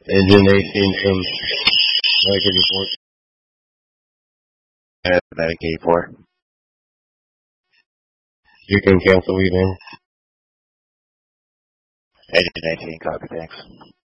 Engine 18 from Atlantic 84. Atlantic 84. You can cancel even. Engine 19, copy, thanks.